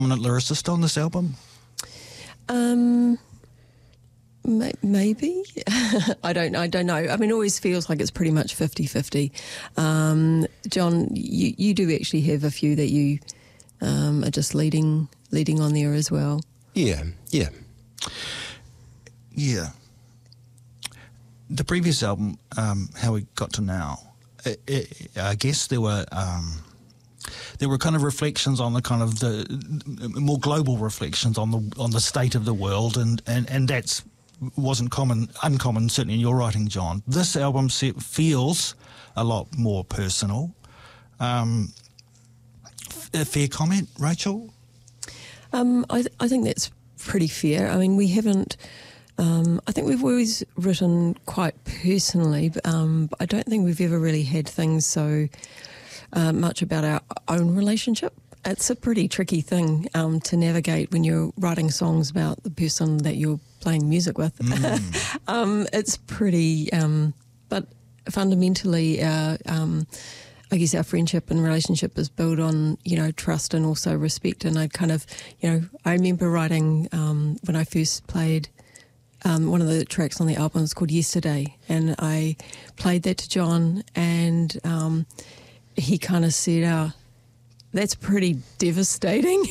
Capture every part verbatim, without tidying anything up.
Prominent lyricist on this album? Um, may- maybe. I don't. I don't know. I mean, it always feels like it's pretty much fifty-fifty. Um, John, you, you do actually have a few that you um, are just leading leading on there as well. Yeah, yeah. Yeah. The previous album, um, How We Got to Now, it, it, I guess there were um, there were kind of reflections on the kind of the more global reflections on the on the state of the world, and and and that's wasn't common uncommon certainly in your writing, John. This album set feels a lot more personal. Um, a fair comment, Rachel? Um, I th- I think that's pretty fair. I mean, we haven't. Um, I think we've always written quite personally, but, um, but I don't think we've ever really had things so uh, much about our own relationship. It's a pretty tricky thing um, to navigate when you're writing songs about the person that you're playing music with. Mm. um, it's pretty, um, but fundamentally, our, um, I guess our friendship and relationship is built on, you know, trust and also respect. And I kind of, you know, I remember writing um, when I first played. Um, one of the tracks on the album is called Yesterday, and I played that to John, and um, he kind of said, oh, that's pretty devastating.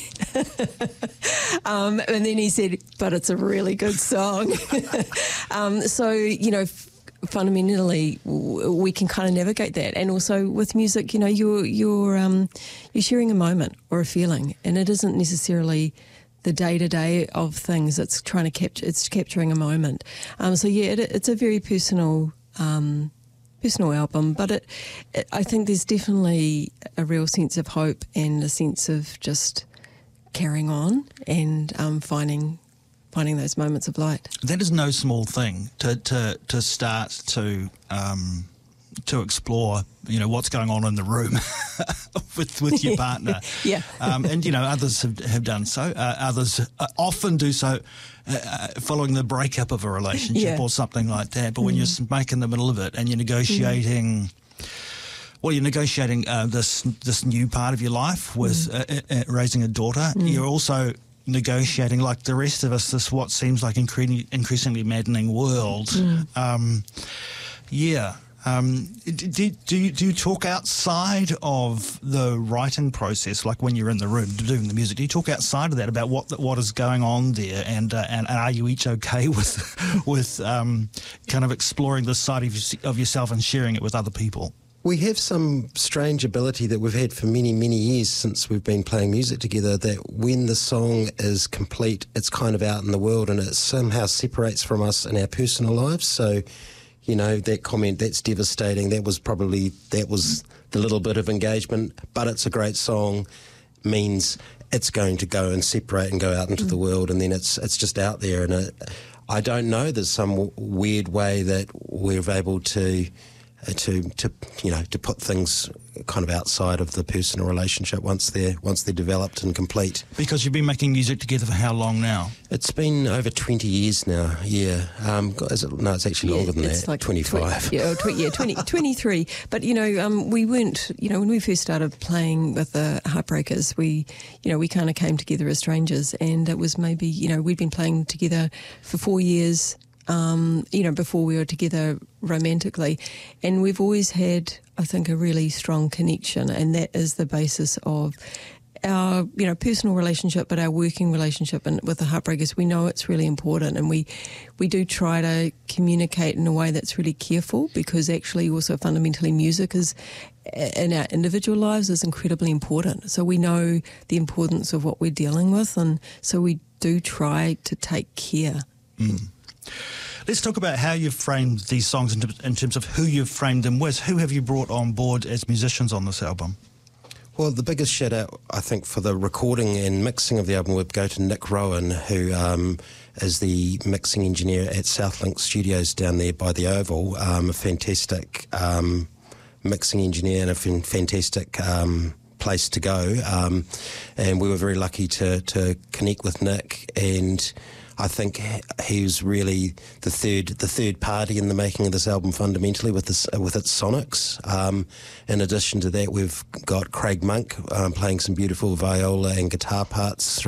um, and then he said, but it's a really good song. um, so, you know, f- fundamentally, w- we can kind of navigate that. And also with music, you know, you're, you're, um, you're sharing a moment or a feeling, and it isn't necessarily the day-to-day of things. It's trying to capture, it's capturing a moment. Um, so yeah, it, it's a very personal, um, personal album, but it, it, I think there's definitely a real sense of hope and a sense of just carrying on and um, finding finding those moments of light. That is no small thing to to to start to um, to explore, you know, what's going on in the room with with your partner. Yeah. Um, and, you know, others have, have done so. Uh, others uh, often do so uh, following the breakup of a relationship Yeah. or something like that. But when Mm. you're smack in the middle of it and you're negotiating... Mm. Well, you're negotiating uh, this this new part of your life with mm. uh, uh, raising a daughter. Mm. You're also negotiating, like the rest of us, this what seems like incre- increasingly maddening world. Mm. Um, yeah. Um, do, do, you, do you talk outside of the writing process, like when you're in the room doing the music? Do you talk outside of that about what what is going on there, and uh, and, and are you each okay with with um, kind of exploring this side of, your, of yourself and sharing it with other people? We have some strange ability that we've had for many, many years since we've been playing music together, that when the song is complete, it's kind of out in the world and it somehow separates from us in our personal lives. So, you know, that comment, that's devastating. That was probably, that was the little bit of engagement, but it's a great song, means it's going to go and separate and go out into mm. the world, and then it's it's just out there. And it, I don't know, there's some w- weird way that we're able to... to to you know to put things kind of outside of the personal relationship once they're once they're developed and complete. Because you've been making music together for how long now? It's been over twenty years now. Yeah, um, is it, no, it's actually yeah, longer than it's that. Like twenty-five. twenty, yeah, tw- yeah, twenty, twenty-three. But you know, um, we weren't. You know, when we first started playing with the Heartbreakers, we, you know, we kind of came together as strangers, and it was maybe, you know, we'd been playing together for four years. Um, you know, before we were together romantically. And we've always had, I think, a really strong connection, and that is the basis of our, you know, personal relationship, but our working relationship. And with the Heartbreakers, we know it's really important, and we, we do try to communicate in a way that's really careful, because actually also fundamentally music is, in our individual lives, is incredibly important. So we know the importance of what we're dealing with, and so we do try to take care. Mm. Let's talk about how you've framed these songs in, in terms of who you've framed them with. Who have you brought on board as musicians on this album? Well, the biggest shout out, I think, for the recording and mixing of the album would go to Nick Rowan, who um, is the mixing engineer at Southlink Studios down there by the Oval. Um, a fantastic um, mixing engineer and a f- fantastic um, place to go. Um, and we were very lucky to, to connect with Nick, and I think he was really the third the third party in the making of this album fundamentally with this with its sonics. Um, in addition to that, we've got Craig Monk um, playing some beautiful viola and guitar parts